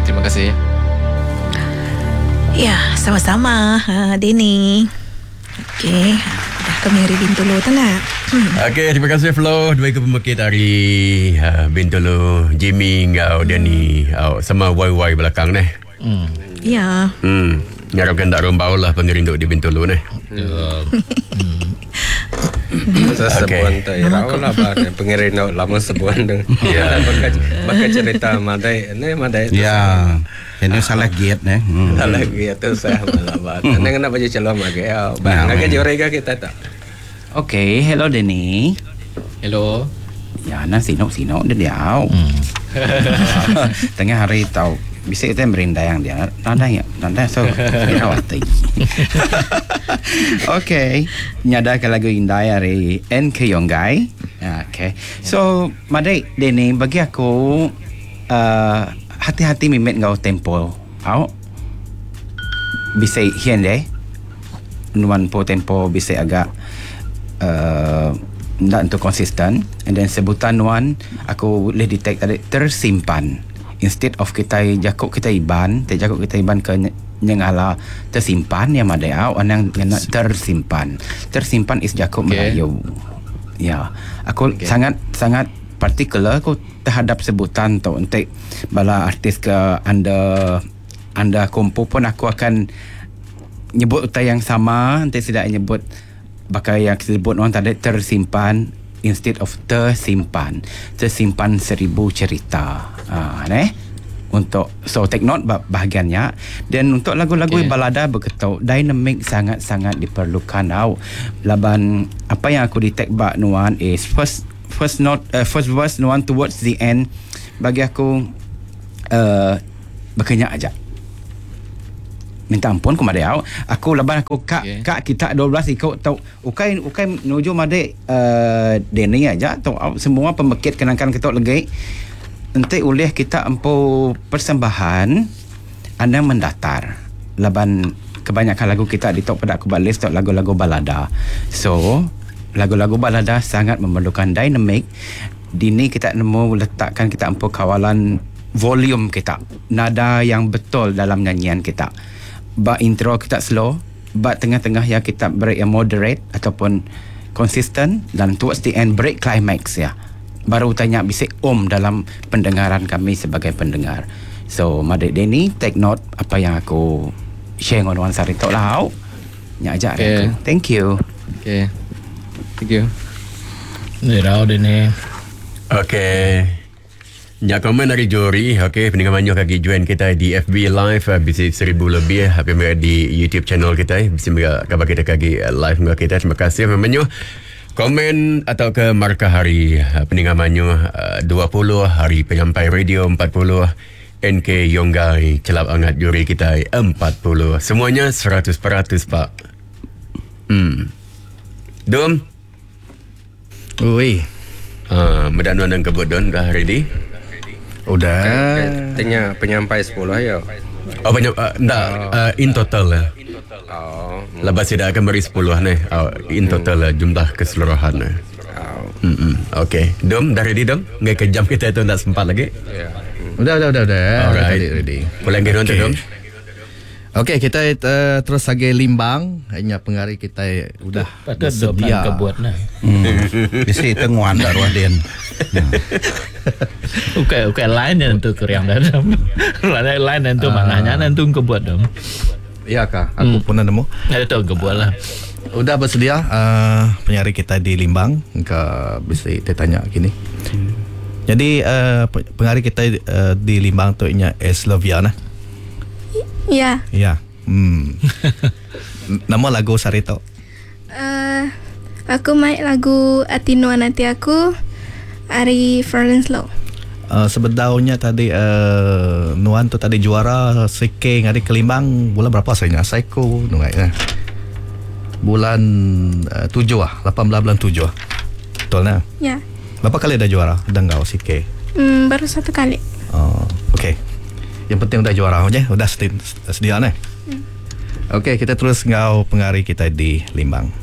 terima kasih. Ya, sama-sama Denny. Okey, dah kami hari Bintulu tu nak. Okey, terima kasih Flo. Dua pemukit dari Bintulu, Jimmy, ngau Denny, sama YY belakang ni. Ya. Ngarapkan tak rombau lah pengerinduk di Bintulu ni. Sebuan tu irau lah pengerinduk lama sebuan tu. Ya, bakal cerita madai ni madai. Ya. Ini salah giat ni. Salah giat tu saya malah bat. Nang nak baca calon mage. Bang, agak jorega kita tak. Okay, hello Denny. Hello. Ya, na sinok dia diau. Tengah hari tahu bisa kita merindai yang dia nanda so dirawati. Okay, nyada ke lagu indai hari NK Yonggai. Okay, so madai Denny bagi aku hati-hati mimet ngau tempo. Bisa hian deh. Nuan po tempo bisa agak tak untuk konsisten. And then sebutan nuan aku boleh detect tadi tersimpan. Instead of kita jakuk kita iban ke nyengala tersimpan yang madai anang tersimpan. Tersimpan is jakuk Melayu. Ya, aku sangat particular aku terhadap sebutan tu untuk bala artis ke anda kompo pun aku akan nyebut utai yang sama, nanti tidak nyebut bakal yang disebut orang tadi tersimpan instead of tersimpan 1000 cerita. Untuk so take note bahagiannya. Dan untuk lagu-lagu balada begitu dynamic sangat-sangat diperlukan. Laban apa yang aku detect bak nuan is first verse nuan towards the end bagi aku berkenyak aja. Minta ampun ku madai aku laban aku kak kita 12 ikut tau ukai menuju madai Denny aja tau semua pemekit kenangkan kita lagi nanti oleh kita empu persembahan anda mendatar laban kebanyakan lagu kita di top pada aku balis tau lagu-lagu balada. So lagu-lagu balada sangat memerlukan dynamic. Dini kita nemu letakkan kita empu kawalan volume kita, nada yang betul dalam nyanyian kita. Ba intro kita slow, ba tengah-tengah yang kita break yang moderate ataupun consistent, dan towards the end break climax ya. Baru tanya bisik dalam pendengaran kami sebagai pendengar. So Madai Denny take note apa yang aku share dengan Wan Sarito lah. Nya aja aku. Thank you. Okay. Thank you. Ni rau Denny. Okay. Ya, komen dari Jori. Okay, pendengar banyak lagi join kita di FB Live. Bisa 1000 lebih. Tapi di YouTube channel kita. Bisa kabar kita lagi live dengan kita. Terima kasih. Memangnya komen atau ke markah hari pendengar banyak 20 hari penyampai radio 40 NK Yonggai celap angat Jori kita 40. Semuanya 100% Pak. Dom. Ui. Medan dan kebudon dah ready? Udah. Tanya penyampai 10 ya. In total lah. Lepas tidak akan beri 10 ni. In total lah jumlah keseluruhan. Okay. Dom, dah ready Dom? Nggak kejam kita itu tak sempat lagi. Udah. Alright. Ready. Pulang ke tu Dom. Okey, kita terus lagi limbang. Hanya pengari kita udah sedia kebuat nah. Bisi tenguan dak ruah den. Ukai lain yang tu kuriang dalam. Lain yang tu mananya nanti kebuat dom. Iya kah? Aku pun nemu. Ada tu kebuat lah. Udah bersedia penyari kita di limbang ke bisa ditanya gini. Jadi pengari kita di limbang tu nya Esloviana. Ya. Ya. Nama lagu Sarito. Aku main lagu Atinuan Hati Aku Ari Florence Law. Sebetulnya tadi Nuan tu tadi juara Sike ngari Kelimbang bulan berapa saya Saiko nungai bulan 7 18 bulan 7 betul nah? Ya. Berapa kali dah juara Denggau Sike? Baru 1 kali. Okey. Yang penting udah juara aja, udah sedia nih. Okey, kita terus ngau pengari kita di Limbang.